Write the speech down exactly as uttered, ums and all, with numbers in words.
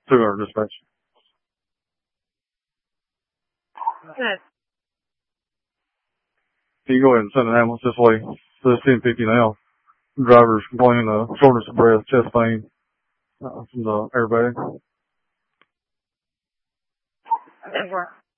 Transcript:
two hundred dispatch. Good. You can go ahead and send an ambulance this way. So it's ten fifty now. The driver's complaining of shortness of breath, chest pain uh, from the airbag. Over.